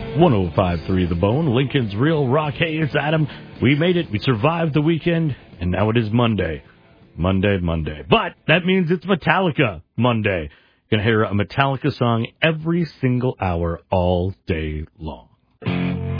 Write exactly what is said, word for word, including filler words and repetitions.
one oh five point three The Bone, Lincoln's Real Rock. Hey, it's Adam. We made it. We survived the weekend, and now it is Monday. Monday, Monday. But that means it's Metallica Monday. You're going to hear a Metallica song every single hour all day long.